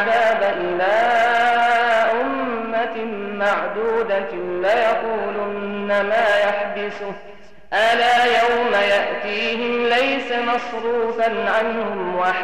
العذاب إلى أمة معدودة ليقولن ما يحبسه ألا يوم يأتيهم ليس مصروفا عنهم